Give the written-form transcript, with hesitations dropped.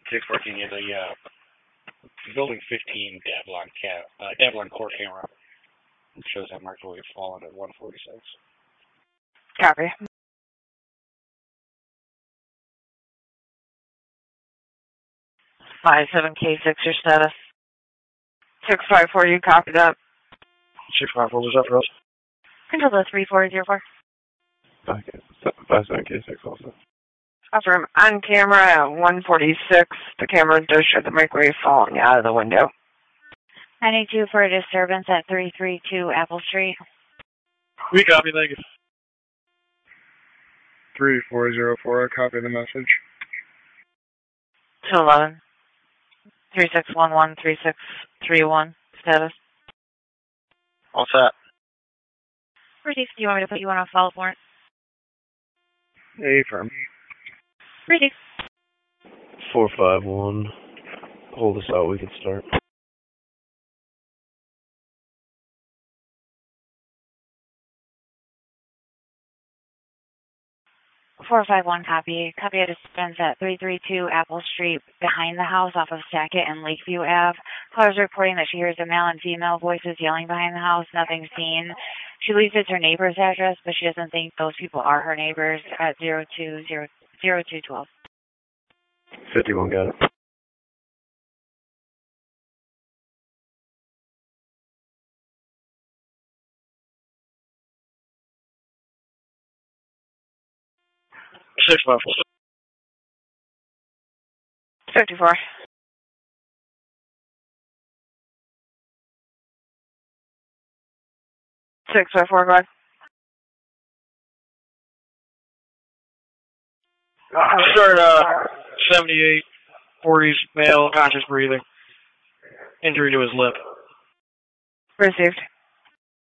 614 is a building 15 Dablon court camera. It shows that microwave falling at 146. Copy. Five 7K6, your status. 654, you copy that. 654 was up, Rose. Control the 3404. 57K6 also. Affirm. On camera at 146, the camera does show the microwave falling out of the window. 92 for a disturbance at 332 Apple Street. We copy, thank you. 3404, I copy the message. 211. 3611, 3631, status. All set. Ready, do you want me to put you on a follow-up warrant? Affirm. Ready. 451. Hold us out, we can start. 451 copy. Copy a disturbance at 332 Apple Street behind the house off of Sackett and Lakeview Ave. Caller's reporting that she hears a male and female voices yelling behind the house. Nothing seen. She believes it's her neighbor's address, but she doesn't think those people are her neighbors at 0212. 51, got it. Six levels. 54. 654, go ahead. Start 78, 40s, male, conscious breathing. Injury to his lip. Received.